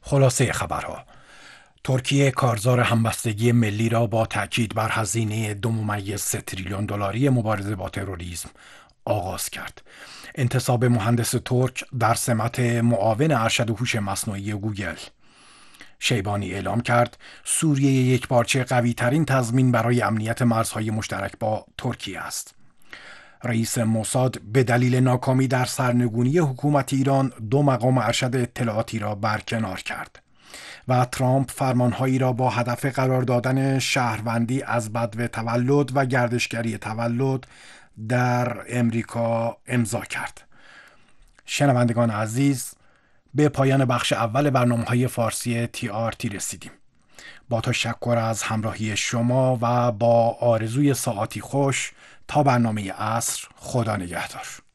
خلاصه خبرها: ترکیه کارزار همبستگی ملی را با تاکید بر هزینه 2.3 تریلیون دلاری مبارزه با تروریسم آغاز کرد. انتصاب مهندس ترک در سمت معاون ارشد هوش مصنوعی گوگل. شیبانی اعلام کرد سوریه یکپارچه قوی ترین تضمین برای امنیت مرزهای مشترک با ترکیه است. رئیس موساد به دلیل ناکامی در سرنگونی حکومت ایران 2 مقام ارشد اطلاعاتی را برکنار کرد. و ترامپ فرمانهایی را با هدف قرار دادن شهروندی از بدو تولد و گردشگری تولد در امریکا امضا کرد. شنوندگان عزیز، به پایان بخش اول برنامه‌های فارسی TRT رسیدیم. با تشکر از همراهی شما و با آرزوی ساعاتی خوش تا برنامه عصر، خدا نگهدار.